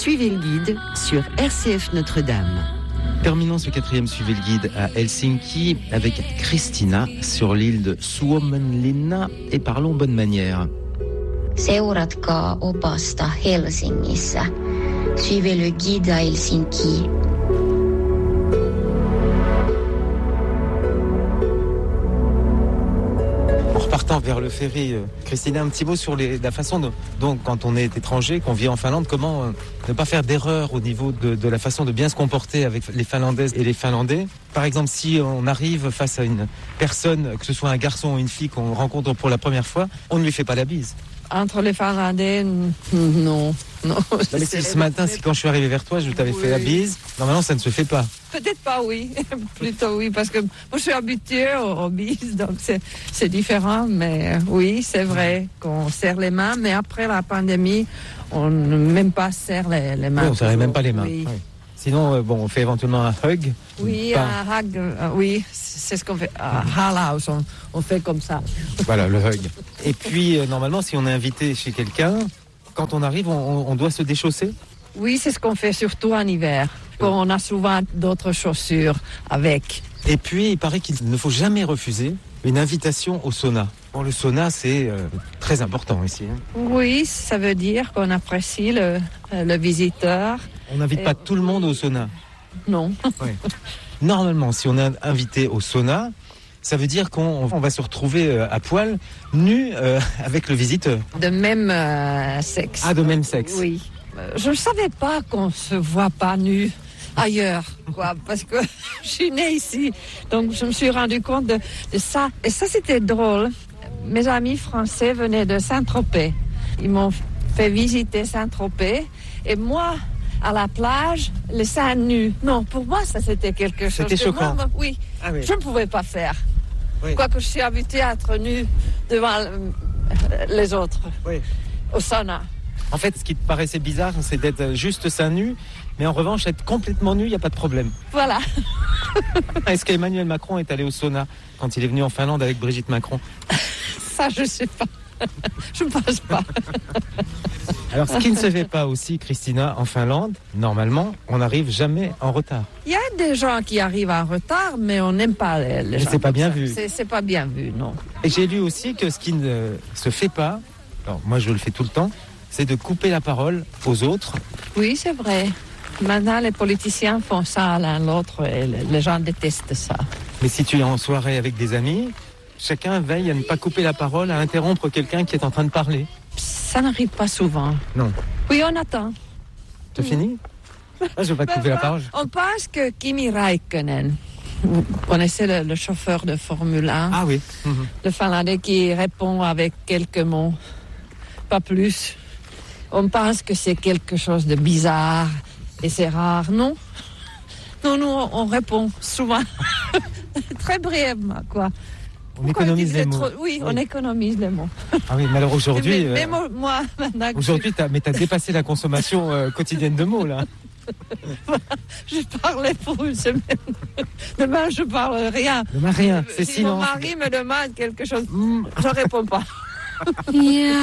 Suivez le guide sur RCF Notre-Dame. Terminons ce 4e Suivez le guide à Helsinki avec Christina sur l'île de Suomenlinna et parlons bonne manière. Seuratkaa opasta Helsingissä. Suivez le guide à Helsinki. En repartant vers le ferry, Christina, un petit mot sur la façon dont, quand on est étranger, qu'on vit en Finlande, comment ne pas faire d'erreur au niveau de la façon de bien se comporter avec les Finlandaises et les Finlandais. Par exemple, si on arrive face à une personne, que ce soit un garçon ou une fille qu'on rencontre pour la première fois, on ne lui fait pas la bise. Entre les Finlandais, non. Mais si ce matin, quand je suis arrivé vers toi, je t'avais fait la bise, normalement ça ne se fait pas. Peut-être pas, oui. Plutôt oui, parce que moi je suis habituée aux bises, donc c'est différent. Mais oui, c'est vrai qu'on serre les mains, mais après la pandémie, on ne même pas serre les mains. Oui, on ne serrait même pas les mains. Oui. Oui. Sinon, on fait éventuellement un hug. Oui, un hug, oui, c'est ce qu'on fait. À Halaus, on fait comme ça. Voilà, le hug. Et puis, normalement, si on est invité chez quelqu'un, quand on arrive, on doit se déchausser. Oui, c'est ce qu'on fait surtout en hiver. On a souvent d'autres chaussures avec. Et puis, il paraît qu'il ne faut jamais refuser une invitation au sauna. Bon, le sauna, c'est très important ici. Oui, ça veut dire qu'on apprécie le visiteur. On n'invite pas tout le monde au sauna. Non. Oui. Normalement, si on est invité au sauna, ça veut dire qu'on va se retrouver à poil, nu, avec le visiteur. De même sexe. Ah, de même sexe. Oui. Je ne savais pas qu'on se voit pas nu ailleurs, quoi, parce que je suis née ici. Donc, je me suis rendu compte de ça. Et ça, c'était drôle. Mes amis français venaient de Saint-Tropez. Ils m'ont fait visiter Saint-Tropez. Et moi, à la plage, les seins nus. Non, pour moi, ça, c'était quelque chose. C'était choquant. Moi, oui, ah, oui, je ne pouvais pas faire. Oui. Quoique je suis habituée à être nue devant les autres, oui, au sauna. En fait, ce qui te paraissait bizarre, c'est d'être juste seins nus, mais en revanche, être complètement nu, il n'y a pas de problème. Voilà. Est-ce qu'Emmanuel Macron est allé au sauna quand il est venu en Finlande avec Brigitte Macron? Ça, je ne sais pas. Je ne pense pas. Alors, ce qui ne se fait pas aussi, Christina, en Finlande, normalement, on n'arrive jamais en retard. Il y a des gens qui arrivent en retard, mais on n'aime pas les gens. C'est pas bien vu. C'est pas bien vu, non. Et j'ai lu aussi que ce qui ne se fait pas, alors moi je le fais tout le temps, c'est de couper la parole aux autres. Oui, c'est vrai. Maintenant, les politiciens font ça l'un l'autre et les gens détestent ça. Mais si tu es en soirée avec des amis, chacun veille à ne pas couper la parole, à interrompre quelqu'un qui est en train de parler. Ça n'arrive pas souvent. Non. Oui, on attend. Tu fini? Je vais pas te couper la parole. On pense que Kimi Räikkönen, vous connaissez le chauffeur de Formule 1? Ah oui. Le Finlandais qui répond avec quelques mots, pas plus. On pense que c'est quelque chose de bizarre et c'est rare. Non, nous, on répond souvent, très brièvement, quoi. On économise les mots. Oui, on économise les mots. Ah oui, mais alors aujourd'hui... Mais moi, maintenant... Aujourd'hui, t'as dépassé la consommation quotidienne de mots, là. Je parlais pour une semaine. Demain, je parle rien. Demain, rien. C'est si silence. mon mari me demande quelque chose, je réponds pas.